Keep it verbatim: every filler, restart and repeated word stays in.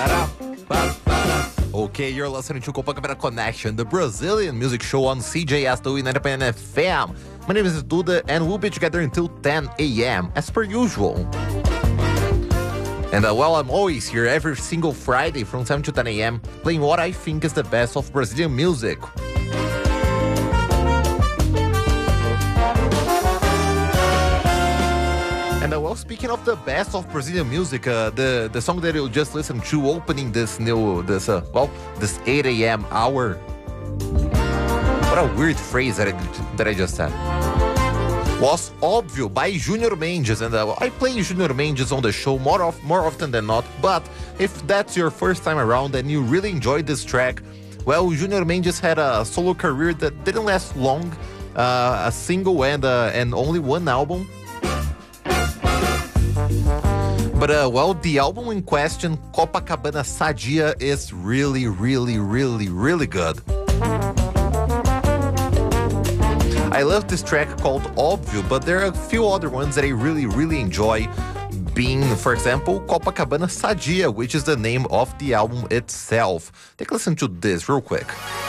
Okay, you're listening to Copacabana Connection, the Brazilian music show on C J S W ninety point nine F M. My name is Duda, and we'll be together until ten a.m. as per usual. And uh, well, I'm always here every single Friday from seven to ten a.m. playing what I think is the best of Brazilian music. And uh, well, speaking of the best of Brazilian music, uh, the the song that you just listened to opening this new this uh, well this eight a.m. hour. What a weird phrase that I, that I just said. Was Óbvio by Junior Mendes, and uh, I play Junior Mendes on the show more of more often than not. But if that's your first time around and you really enjoyed this track, well, Junior Mendes had a solo career that didn't last long, uh, a single and uh, and only one album. But, uh, well, the album in question, Copacabana Sadia, is really, really, really, really good. I love this track called Óbvio, but there are a few other ones that I really, really enjoy, being, for example, Copacabana Sadia, which is the name of the album itself. Take a listen to this real quick.